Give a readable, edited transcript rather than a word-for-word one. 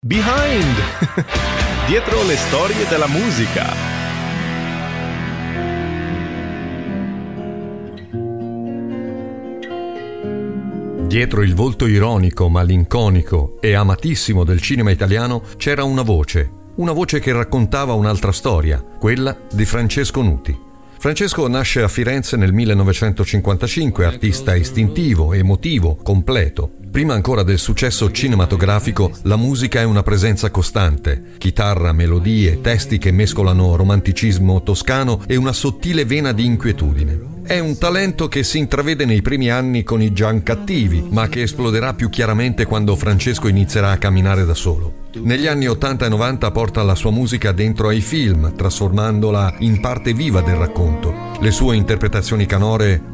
Behind! Dietro le storie della musica. Dietro il volto ironico, malinconico e amatissimo del cinema italiano c'era una voce che raccontava un'altra storia, quella di Francesco Nuti. Francesco nasce a Firenze nel 1955, artista istintivo, emotivo, completo. Prima ancora del successo cinematografico, la musica è una presenza costante. Chitarra, melodie, testi che mescolano romanticismo toscano e una sottile vena di inquietudine. È un talento che si intravede nei primi anni con i Giancattivi, ma che esploderà più chiaramente quando Francesco inizierà a camminare da solo. Negli anni 80 e 90 porta la sua musica dentro ai film, trasformandola in parte viva del racconto. Le sue interpretazioni canore